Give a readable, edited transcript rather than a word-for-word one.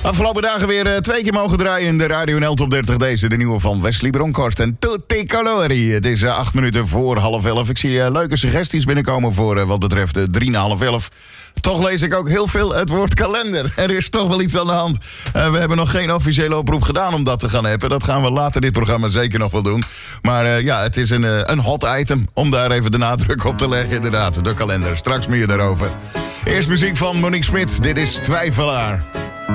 Afgelopen dagen weer 2 keer mogen draaien in de Radio NL Top 30. Deze, de nieuwe van Wesley Bronkhorst en Tutti Colori. Het is 8 minuten voor 10:30. Ik zie leuke suggesties binnenkomen voor wat betreft 3 na 10:30. Toch lees ik ook heel veel het woord kalender. Er is toch wel iets aan de hand. We hebben nog geen officiële oproep gedaan om dat te gaan appen. Dat gaan we later dit programma zeker nog wel doen. Maar het is een hot item om daar even de nadruk op te leggen. Inderdaad, de kalender. Straks meer daarover. Eerst muziek van Monique Smit. Dit is Twijfelaar.